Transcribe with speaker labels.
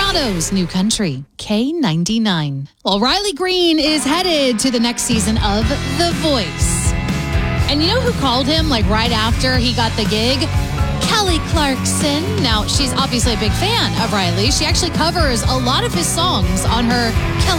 Speaker 1: Toronto's new country, K99. Well, Riley Green is headed to the next season of The Voice. And you know who called him right after he got the gig? Kelly Clarkson. Now, she's obviously a big fan of Riley. She actually covers a lot of his songs on her Kelly